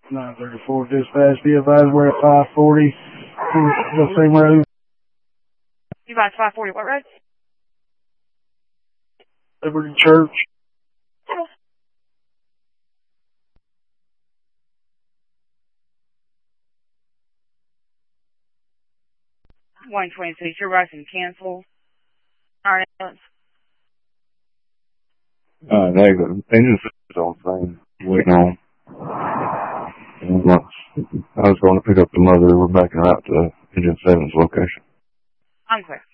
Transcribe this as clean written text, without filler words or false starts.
934 dispatch, be advised we're at 540, the same road. You advised 540, what road? Liberty Church. One 26, your license canceled. Alright, Negative. Engine is on the thing. Waiting on. I was going to pick up the mother. We're backing her out to Engine 7's location. I'm clear.